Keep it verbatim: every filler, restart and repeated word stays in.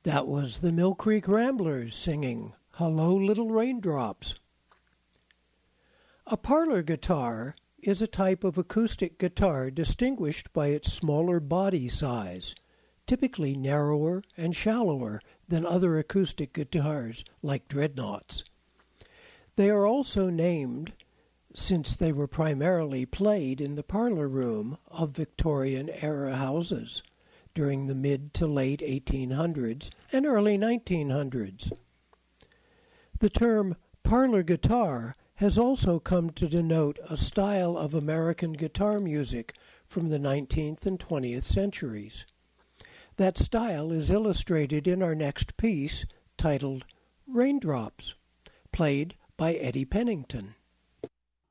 That was the Mill Creek Ramblers singing Hello, Little Raindrops. A parlor guitar is a type of acoustic guitar distinguished by its smaller body size, typically narrower and shallower than other acoustic guitars like dreadnoughts. They are also named since they were primarily played in the parlor room of Victorian-era houses during the mid to late eighteen hundreds and early nineteen hundreds. The term parlor guitar has also come to denote a style of American guitar music from the nineteenth and twentieth centuries. That style is illustrated in our next piece, titled Raindrops, played by Eddie Pennington.